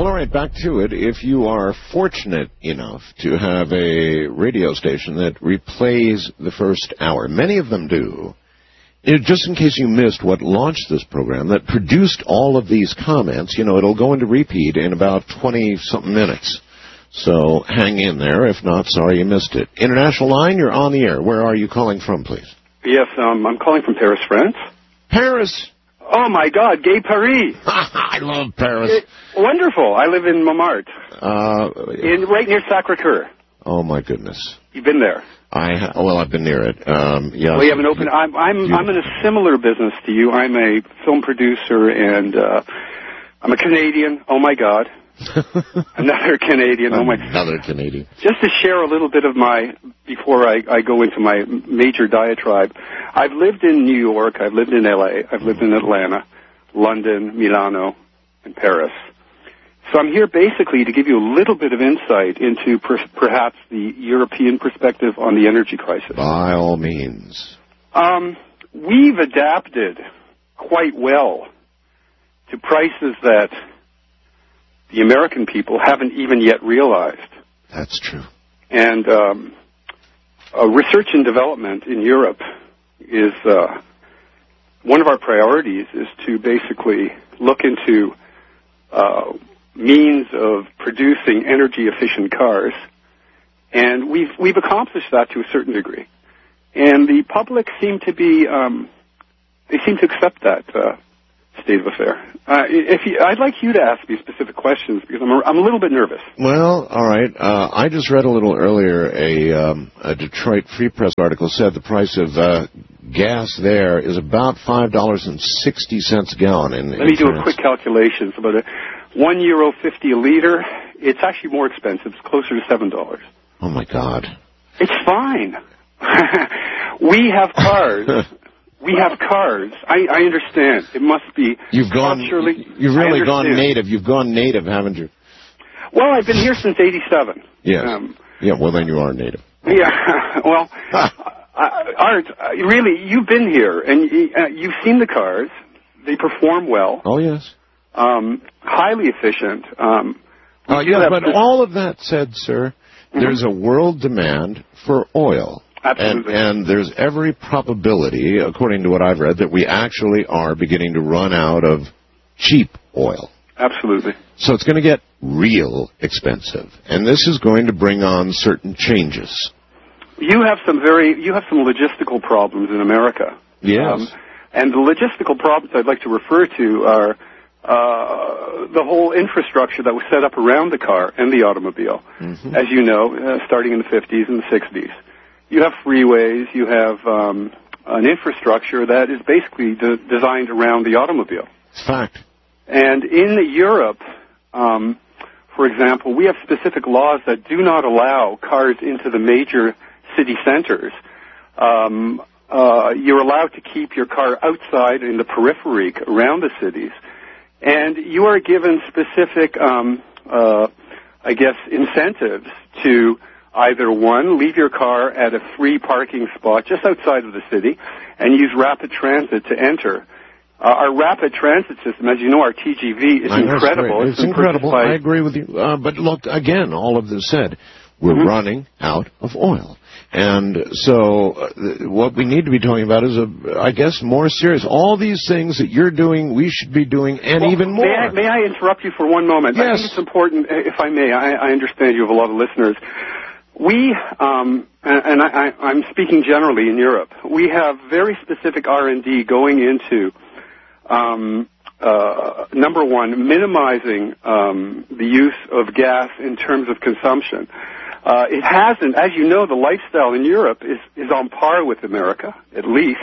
Well, all right, back to it. If you are fortunate enough to have a radio station that replays the first hour, many of them do, just in case you missed what launched this program, that produced all of these comments, it'll go into repeat in about 20-something minutes. So hang in there. If not, sorry you missed it. International line, you're on the air. Where are you calling from, please? Yes, I'm calling from Paris, France. Paris! Oh, my God, Gay Paris. I love Paris. Wonderful. I live in Montmartre, right near Sacré-Cœur. Oh, my goodness. You've been there? I've been near it. Yeah. Well, you have an open... I'm in a similar business to you. I'm a film producer, and I'm a Canadian. Oh, my God. Another Canadian. Oh, my... Another Canadian. Just to share a little bit of before I go into my major diatribe, I've lived in New York, I've lived in L.A., I've lived in Atlanta, London, Milano, and Paris. So I'm here basically to give you a little bit of insight into perhaps the European perspective on the energy crisis. By all means. We've adapted quite well to prices that the American people haven't even yet realized. That's true. And research and development in Europe is one of our priorities is to basically look into means of producing energy-efficient cars, and we've accomplished that to a certain degree. And the public seem to be they seem to accept that state of affair. I'd like you to ask me specific questions because I'm a little bit nervous. Well, all right. I just read a little earlier a Detroit Free Press article said the price of gas there is about $5.60 a gallon. Let me do a quick calculation. It's about €1.50 a liter. It's actually more expensive. It's closer to $7. Oh my God! It's fine. We have cars. We have cars. I understand. It must be. You've really gone native. You've gone native, haven't you? Well, I've been here since '87. Yes. Well, then you are native. Yeah. Well, Art, really, you've been here and you've seen the cars. They perform well. Oh yes. Highly efficient. But all of that said, sir, there's a world demand for oil. Absolutely. And there's every probability, according to what I've read, that we actually are beginning to run out of cheap oil. Absolutely. So it's going to get real expensive. And this is going to bring on certain changes. You have some logistical problems in America. Yes. And the logistical problems I'd like to refer to are the whole infrastructure that was set up around the car and the automobile. Mm-hmm. As you know, starting in the 50s and the 60s. You have freeways, you have an infrastructure that is basically designed around the automobile. It's fact. And in Europe, for example, we have specific laws that do not allow cars into the major city centers. You're allowed to keep your car outside in the periphery around the cities. And you are given specific, incentives to either, one, leave your car at a free parking spot just outside of the city and use rapid transit to enter. Our rapid transit system, as you know, our TGV, is incredible. It's incredible. I agree with you. But look, again, all of this said, we're running out of oil. And so what we need to be talking about is, more serious. All these things that you're doing, we should be doing, and even more. May I interrupt you for one moment? Yes. I think it's important, if I may. I understand you have a lot of listeners. We, I'm speaking generally in Europe, we have very specific R&D going into, number one, minimizing the use of gas in terms of consumption. It hasn't, as you know, the lifestyle in Europe is on par with America, at least.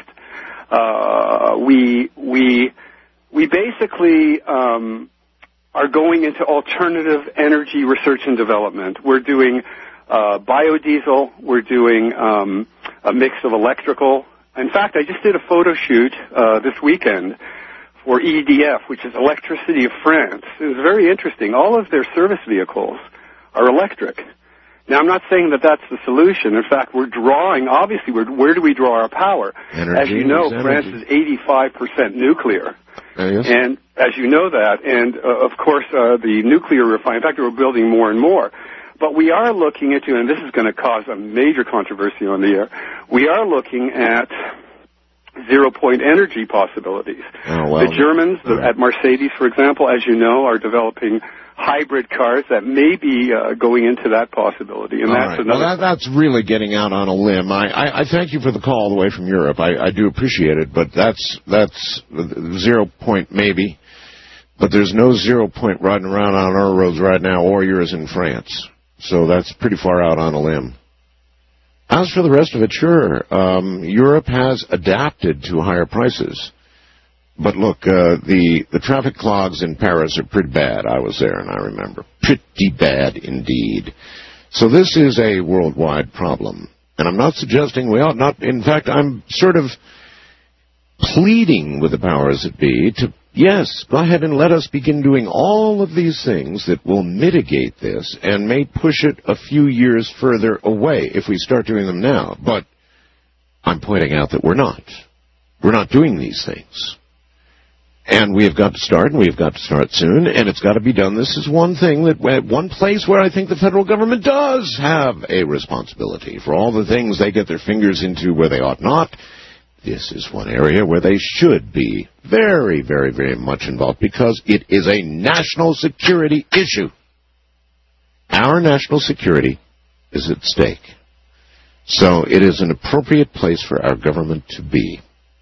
We basically are going into alternative energy research and development. We're doing biodiesel. We're doing a mix of electrical. In fact, I just did a photo shoot this weekend for EDF, which is Electricity of France. It was very interesting. All of their service vehicles are electric. Now, I'm not saying that that's the solution. In fact, we're drawing, obviously, where do we draw our power? Energy. As you know, France is 85% nuclear. Yes. as you know that, and of course the nuclear refinery. In fact, we're building more and more. But we are looking into, and this is going to cause a major controversy on the air, we are looking at zero-point energy possibilities. Oh, well, the Germans at Mercedes, for example, as you know, are developing hybrid cars that may be going into that possibility. And that's another. Well, that's really getting out on a limb. I thank you for the call all the way from Europe. I do appreciate it, but that's 0 point maybe. But there's no 0 point riding around on our roads right now, or yours in France. So that's pretty far out on a limb. As for the rest of it, sure, Europe has adapted to higher prices. But look, the traffic clogs in Paris are pretty bad. I was there, and I remember. Pretty bad indeed. So this is a worldwide problem. And I'm not suggesting we ought not. In fact, I'm sort of pleading with the powers that be to, yes, go ahead and let us begin doing all of these things that will mitigate this and may push it a few years further away if we start doing them now. But I'm pointing out that we're not. We're not doing these things. And we have got to start, and we have got to start soon, and it's got to be done. This is one thing one place where I think the federal government does have a responsibility for all the things they get their fingers into where they ought not. This is one area where they should be very, very, very much involved because it is a national security issue. Our national security is at stake. So it is an appropriate place for our government to be.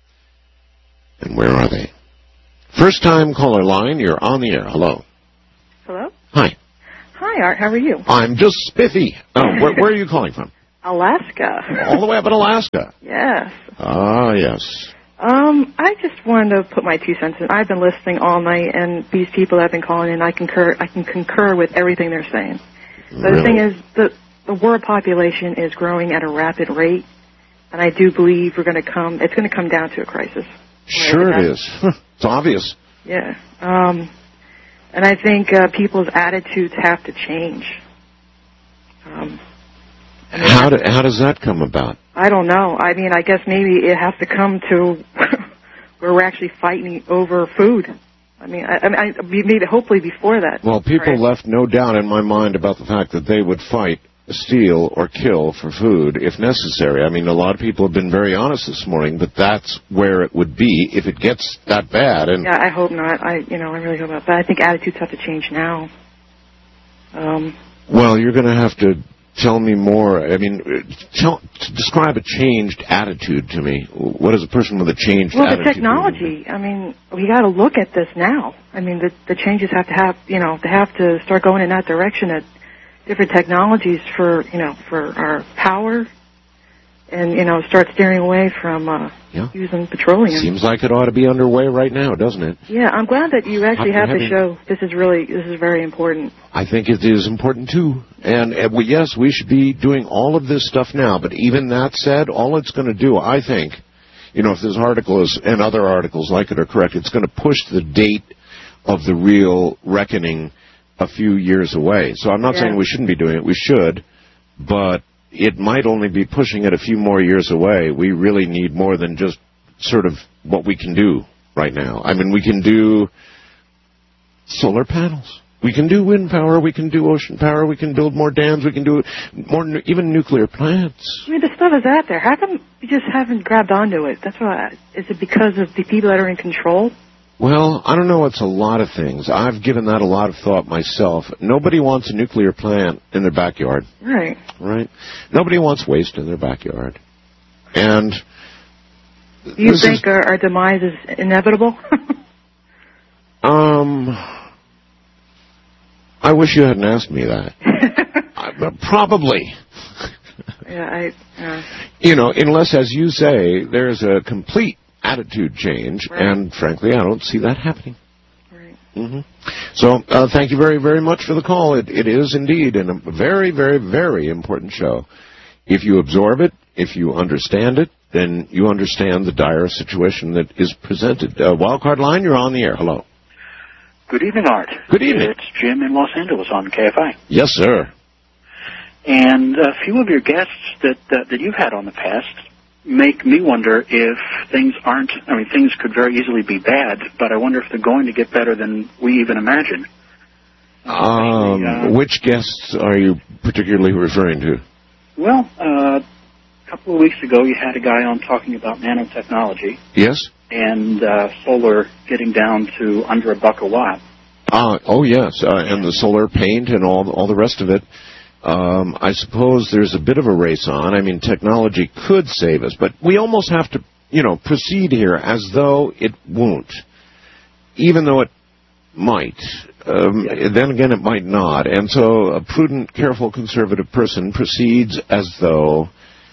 And where are they? First time caller line, you're on the air. Hello. Hello? Hi. Hi, Art. How are you? I'm just spiffy. Where are you calling from? Alaska. All the way up in Alaska? Yes. Ah, yes. I just wanted to put my 2 cents in. I've been listening all night, and these people that have been calling in, I can concur with everything they're saying. But Really? the thing is, the world population is growing at a rapid rate, and I do believe it's going to come down to a crisis. Sure it is. It's obvious. Yeah. And I think people's attitudes have to change. How does that come about? I don't know. I mean, I guess maybe it has to come to where we're actually fighting over food. I mean, maybe hopefully before that. Well, people right? left no doubt in my mind about the fact that they would fight, steal, or kill for food if necessary. I mean, a lot of people have been very honest this morning, but that's where it would be if it gets that bad. And yeah, I hope not. I really hope not. But I think attitudes have to change now. Well, you're going to have to tell me more. I mean, describe a changed attitude to me. What is a person with a changed attitude? Well, the technology. I mean, we got to look at this now. I mean, the changes have to have, they have to start going in that direction at different technologies for our power and, start steering away from using petroleum. Seems like it ought to be underway right now, doesn't it? Yeah, I'm glad that you actually have the show. This is very important. I think it is important, too. And yes, we should be doing all of this stuff now. But even that said, all it's going to do, I think, if this article and other articles like it are correct, it's going to push the date of the real reckoning a few years away. So I'm not saying we shouldn't be doing it. We should. But it might only be pushing it a few more years away. We really need more than just sort of what we can do right now. I mean, we can do solar panels. We can do wind power. We can do ocean power. We can build more dams. We can do more, even nuclear plants. I mean, the stuff is out there. How come we just haven't grabbed onto it? That's why. Is it because of the people that are in control? Well, I don't know. It's a lot of things. I've given that a lot of thought myself. Nobody wants a nuclear plant in their backyard. Right. Right? Nobody wants waste in their backyard. And do you think our demise is inevitable? I wish you hadn't asked me that. Probably. Yeah, unless, as you say, there's a complete attitude change, right. And frankly, I don't see that happening. Right. Mm-hmm. So, thank you very, very much for the call. It is indeed a very, very, very important show. If you absorb it, if you understand it, then you understand the dire situation that is presented. Wildcard line, you're on the air. Hello. Good evening, Art. Good evening. It's Jim in Los Angeles on KFI. Yes, sir. And a few of your guests that you've had on the past make me wonder if things aren't, things could very easily be bad, but I wonder if they're going to get better than we even imagine. Which guests are you particularly referring to? Well, a couple of weeks ago you had a guy on talking about nanotechnology. Yes. And solar getting down to under $1 a watt. Oh, yes, and the solar paint and all the rest of it. I suppose there's a bit of a race on. I mean, technology could save us, but we almost have to, proceed here as though it won't, even though it might. Then again, it might not. And so a prudent, careful, conservative person proceeds as though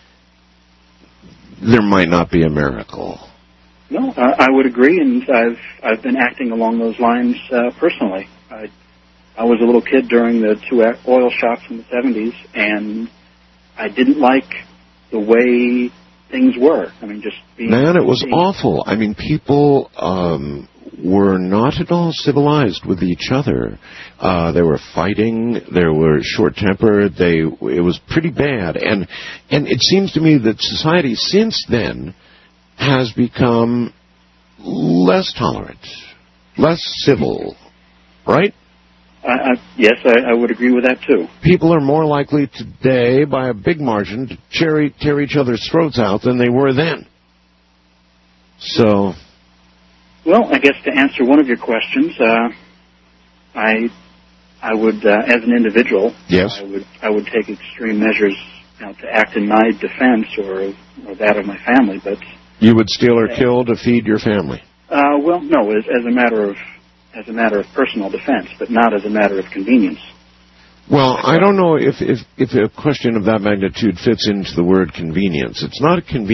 there might not be a miracle. No, I would agree, and I've been acting along those lines personally. I was a little kid during the 2 oil shocks in the 70s, and I didn't like the way things were. Just being... Man, it was awful. People were not at all civilized with each other. They were fighting. They were short-tempered. It was pretty bad. And it seems to me that society since then has become less tolerant, less civil, right? Yes, I would agree with that, too. People are more likely today, by a big margin, to tear each other's throats out than they were then. So... Well, I guess to answer one of your questions, I would, as an individual, yes, I would take extreme measures to act in my defense or that of my family, but... You would steal or kill to feed your family? Well, no, as a matter of personal defense, but not as a matter of convenience. Well, I don't know if a question of that magnitude fits into the word convenience. It's not a convenience.